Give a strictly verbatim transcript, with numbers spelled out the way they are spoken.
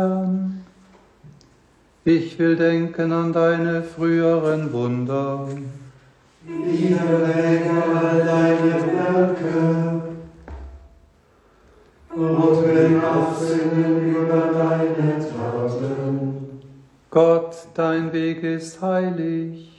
Ich will denken an deine früheren Wunder. Wiederdenke all deine Werke und will nachsinnen über deine Taten. Gott, dein Weg ist heilig.